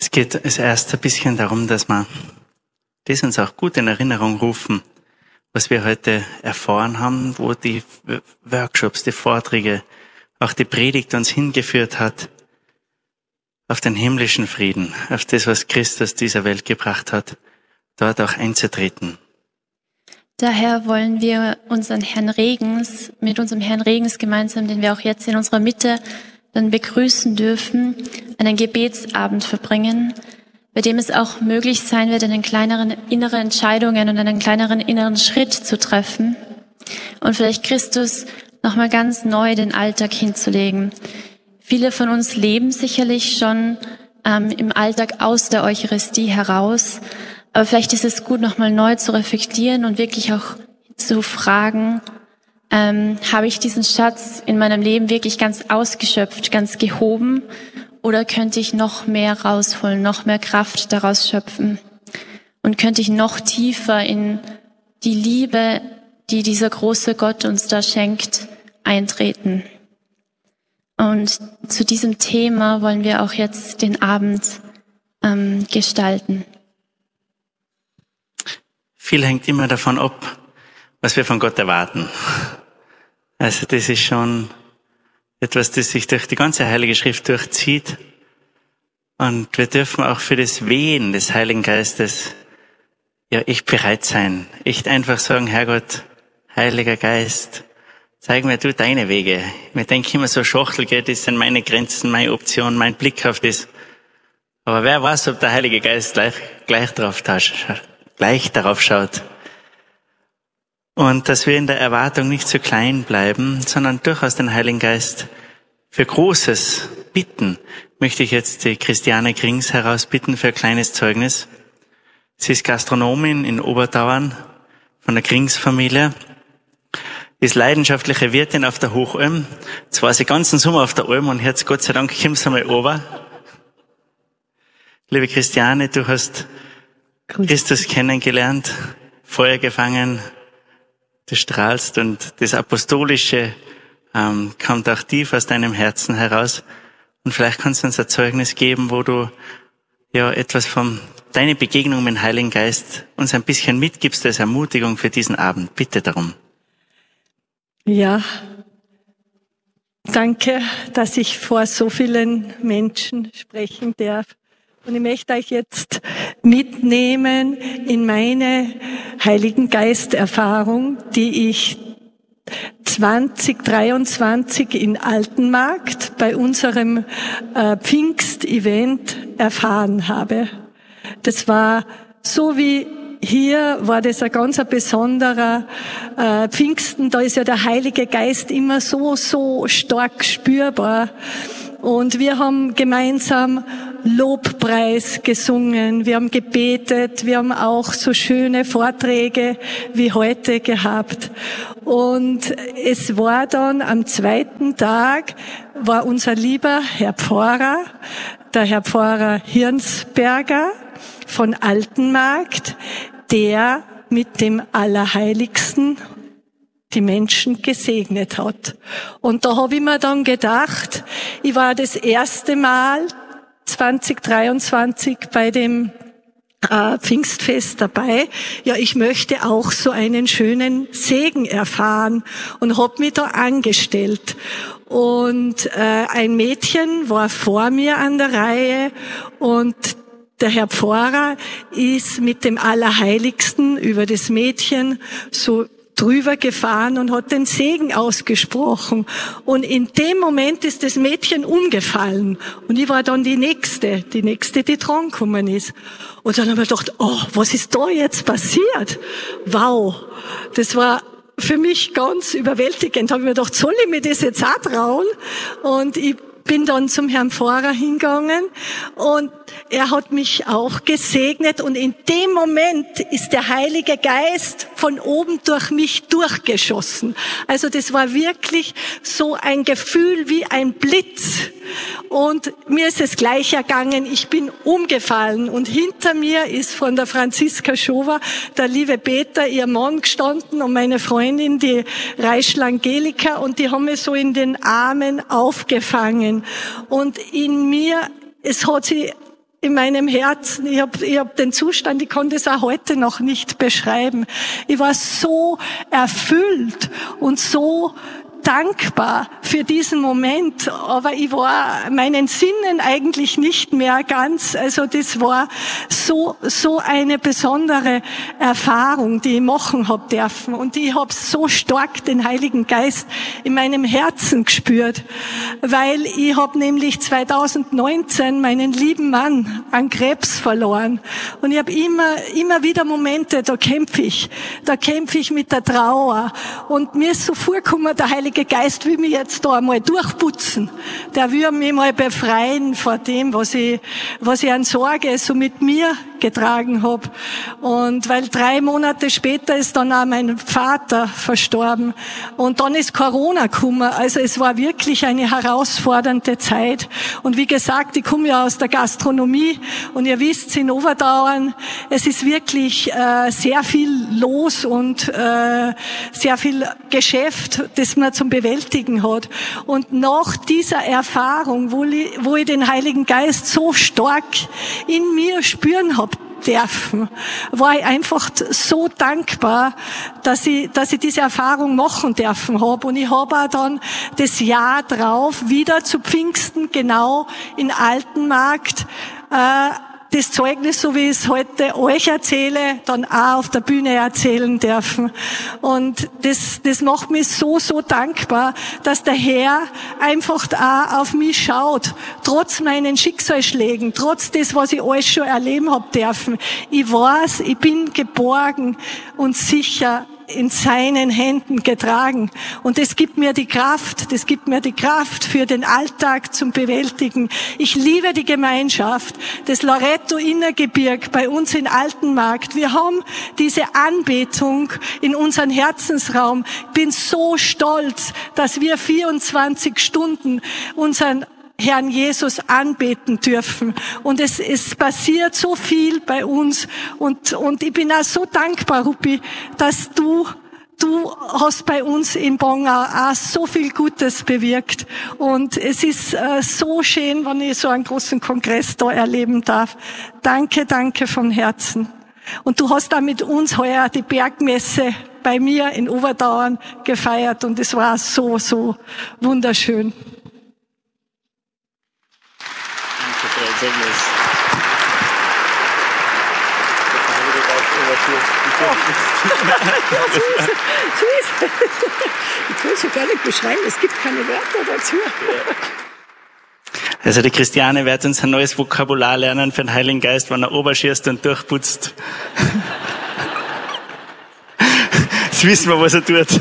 Es geht erst ein bisschen darum, dass wir das uns auch gut in Erinnerung rufen, was wir heute erfahren haben, wo die Workshops, die Vorträge, auch die Predigt uns hingeführt hat, auf den himmlischen Frieden, auf das, was Christus dieser Welt gebracht hat, dort auch einzutreten. Daher wollen wir mit unserem Herrn Regens gemeinsam, den wir auch jetzt in unserer Mitte dann begrüßen dürfen, einen Gebetsabend verbringen, bei dem es auch möglich sein wird, einen kleineren inneren Entscheidungen und einen kleineren inneren Schritt zu treffen und vielleicht Christus nochmal ganz neu den Alltag hinzulegen. Viele von uns leben sicherlich schon im Alltag aus der Eucharistie heraus, aber vielleicht ist es gut, nochmal neu zu reflektieren und wirklich auch zu fragen, habe ich diesen Schatz in meinem Leben wirklich ganz ausgeschöpft, ganz gehoben, oder könnte ich noch mehr rausholen, noch mehr Kraft daraus schöpfen? Und könnte ich noch tiefer in die Liebe, die dieser große Gott uns da schenkt, eintreten? Und zu diesem Thema wollen wir auch jetzt den Abend gestalten. Viel hängt immer davon ab, was wir von Gott erwarten. Also das ist schon etwas, das sich durch die ganze Heilige Schrift durchzieht. Und wir dürfen auch für das Wehen des Heiligen Geistes ja echt bereit sein. Echt einfach sagen, Herrgott, Heiliger Geist, zeig mir du deine Wege. Wir denken immer so, Schachtel geht, das sind meine Grenzen, meine Option, mein Blick auf das. Aber wer weiß, ob der Heilige Geist gleich darauf schaut. Und dass wir in der Erwartung nicht zu klein bleiben, sondern durchaus den Heiligen Geist für Großes bitten, möchte ich jetzt die Christiane Krings herausbitten für ein kleines Zeugnis. Sie ist Gastronomin in Obertauern von der Krings-Familie, ist leidenschaftliche Wirtin auf der Hochalm. Jetzt war sie ganzen Sommer auf der Alm und jetzt Gott sei Dank kommt sie mal runter. Liebe Christiane, du hast Christus kennengelernt, Feuer gefangen, du strahlst und das Apostolische kommt auch tief aus deinem Herzen heraus. Und vielleicht kannst du uns ein Zeugnis geben, wo du ja etwas von deiner Begegnung mit dem Heiligen Geist uns ein bisschen mitgibst als Ermutigung für diesen Abend. Bitte darum. Ja, danke, dass ich vor so vielen Menschen sprechen darf. Und ich möchte euch jetzt mitnehmen in meine Heiligen Geist-Erfahrung, die ich 2023 in Altenmarkt bei unserem Pfingst-Event erfahren habe. Das war so wie hier, war das ein ganz besonderer Pfingsten. Da ist ja der Heilige Geist immer so stark spürbar. Und wir haben gemeinsam Lobpreis gesungen, wir haben gebetet, wir haben auch so schöne Vorträge wie heute gehabt. Und es war dann am zweiten Tag, war unser lieber Herr Pfarrer, der Herr Pfarrer Hirnsberger von Altenmarkt, der mit dem Allerheiligsten die Menschen gesegnet hat. Und da habe ich mir dann gedacht, ich war das erste Mal 2023 bei dem Pfingstfest dabei. Ja, ich möchte auch so einen schönen Segen erfahren und habe mich da angestellt. Und ein Mädchen war vor mir an der Reihe und der Herr Pfarrer ist mit dem Allerheiligsten über das Mädchen so drüber gefahren und hat den Segen ausgesprochen. Und in dem Moment ist das Mädchen umgefallen. Und ich war dann die Nächste, die dran gekommen ist. Und dann habe ich gedacht, oh, was ist da jetzt passiert? Wow, das war für mich ganz überwältigend. Da habe ich mir gedacht, soll ich mir das jetzt auch trauen? Und ich bin dann zum Herrn Pfarrer hingegangen und er hat mich auch gesegnet und in dem Moment ist der Heilige Geist von oben durch mich durchgeschossen. Also das war wirklich so ein Gefühl wie ein Blitz und mir ist es gleich ergangen, ich bin umgefallen und hinter mir ist von der Franziska Schower der liebe Peter, ihr Mann, gestanden und meine Freundin, die Reischl Angelika, und die haben mich so in den Armen aufgefangen und in mir, es hat sich in meinem Herzen. Ich hab den Zustand, ich konnte es auch heute noch nicht beschreiben. Ich war so erfüllt und so dankbar für diesen Moment, aber ich war meinen Sinnen eigentlich nicht mehr ganz. Also das war so eine besondere Erfahrung, die ich machen hab dürfen. Und ich hab so stark den Heiligen Geist in meinem Herzen gespürt, weil ich hab nämlich 2019 meinen lieben Mann an Krebs verloren. Und ich hab immer wieder Momente, da kämpfe ich mit der Trauer. Und mir ist so vorgekommen, der Heilige Geist will mich jetzt da einmal durchputzen. Der will mich mal befreien vor dem, was ich an Sorge so mit mir getragen habe. Und weil 3 Monate später ist dann auch mein Vater verstorben. Und dann ist Corona gekommen. Also es war wirklich eine herausfordernde Zeit. Und wie gesagt, ich komme ja aus der Gastronomie. Und ihr wisst, in Oberdauern, es ist wirklich sehr viel los und sehr viel Geschäft, das man zum Bewältigen hat. Und nach dieser Erfahrung, wo ich den Heiligen Geist so stark in mir spüren habe dürfen, war ich einfach so dankbar, dass ich diese Erfahrung machen dürfen habe. Und ich habe auch dann das Jahr drauf wieder zu Pfingsten genau in Altenmarkt das Zeugnis, so wie ich es heute euch erzähle, dann auch auf der Bühne erzählen dürfen. Und das macht mich so dankbar, dass der Herr einfach auch auf mich schaut, trotz meinen Schicksalsschlägen, trotz des, was ich alles schon erleben habe dürfen. Ich weiß, ich bin geborgen und sicher in seinen Händen getragen. Und das gibt mir die Kraft für den Alltag zum Bewältigen. Ich liebe die Gemeinschaft des Loretto Innergebirg bei uns in Altenmarkt. Wir haben diese Anbetung in unserem Herzensraum. Ich bin so stolz, dass wir 24 Stunden unseren Herrn Jesus anbeten dürfen. Und es passiert so viel bei uns. Und ich bin auch so dankbar, Ruppi, dass du hast bei uns in Bongau auch so viel Gutes bewirkt. Und es ist so schön, wenn ich so einen großen Kongress da erleben darf. Danke von Herzen. Und du hast da mit uns heuer die Bergmesse bei mir in Oberdauern gefeiert. Und es war so wunderschön. Ich kann es ja gar nicht beschreiben, es gibt keine Wörter dazu. Also die Christiane wird uns ein neues Vokabular lernen für den Heiligen Geist, wenn er oberschießt und durchputzt. Jetzt wissen wir, was er tut.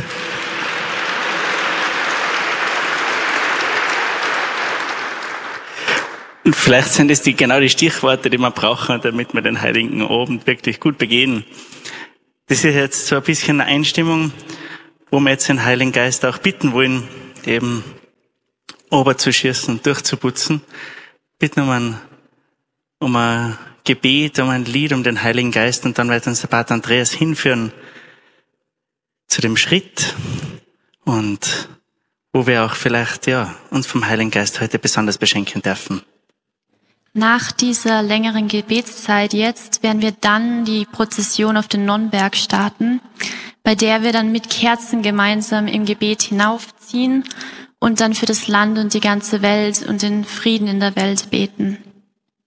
Und vielleicht sind es genau die Stichworte, die wir brauchen, damit wir den Heiligen Abend wirklich gut begehen. Das ist jetzt so ein bisschen eine Einstimmung, wo wir jetzt den Heiligen Geist auch bitten wollen, eben oberzuschießen und durchzuputzen. Bitten um ein Gebet, um ein Lied, um den Heiligen Geist, und dann wird uns der Pater Andreas hinführen zu dem Schritt, und wo wir auch vielleicht uns vom Heiligen Geist heute besonders beschenken dürfen. Nach dieser längeren Gebetszeit jetzt werden wir dann die Prozession auf den Nonnberg starten, bei der wir dann mit Kerzen gemeinsam im Gebet hinaufziehen und dann für das Land und die ganze Welt und den Frieden in der Welt beten.